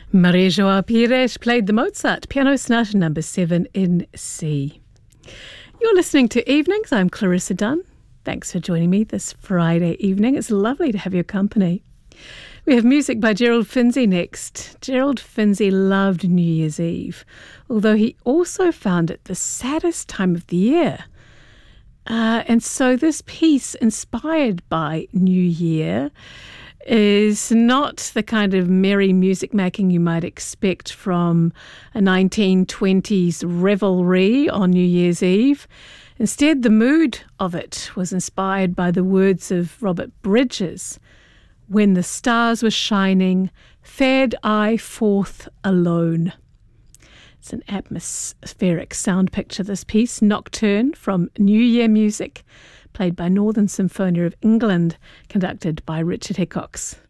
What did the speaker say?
Maria João Pires played the Mozart Piano Sonata No. 7 in C. You're listening to Evenings. I'm Clarissa Dunn. Thanks for joining me this Friday evening. It's lovely to have your company. We have music by Gerald Finzi next. Gerald Finzi loved New Year's Eve, although he also found it the saddest time of the year. And so this piece, inspired by New Year, is not the kind of merry music making you might expect from a 1920s revelry on New Year's Eve. Instead, the mood of it was inspired by the words of Robert Bridges. When the stars were shining, fared I forth alone. It's an atmospheric sound picture, this piece, Nocturne from New Year Music, played by Northern Symphonia of England, conducted by Richard Hickox.